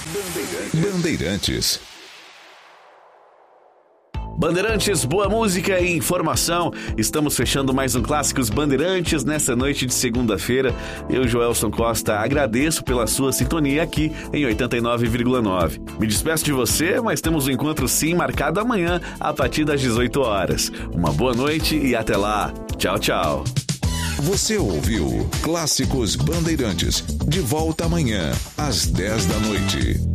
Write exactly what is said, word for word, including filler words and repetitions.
Bandeirantes. Bandeirantes, boa música e informação. Estamos fechando mais um Clássicos Bandeirantes nessa noite de segunda-feira. Eu, Joelson Costa, agradeço pela sua sintonia aqui em oitenta e nove vírgula nove. Me despeço de você, mas temos um encontro sim marcado amanhã a partir das dezoito horas. Uma boa noite e até lá. Tchau, tchau. Você ouviu Clássicos Bandeirantes. De volta amanhã às dez da noite.